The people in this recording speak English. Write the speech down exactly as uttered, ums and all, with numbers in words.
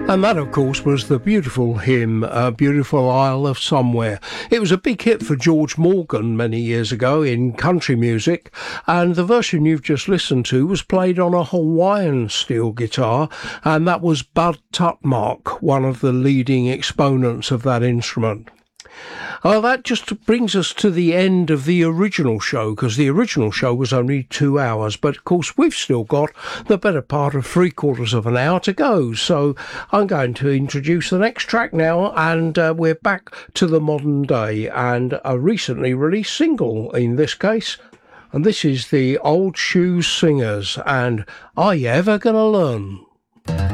And that, of course, was the beautiful hymn, uh, Beautiful Isle of Somewhere. It was a big hit for George Morgan many years ago in country music, and the version you've just listened to was played on a Hawaiian steel guitar, and that was Bud Tutmark, one of the leading exponents of that instrument. Uh, that just brings us to the end of the original show, because the original show was only two hours. But, of course, we've still got the better part of three quarters of an hour to go. So I'm going to introduce the next track now, and uh, we're back to the modern day, and a recently released single in this case. And this is the Old Shoes Singers, and Are You Ever Gonna Learn?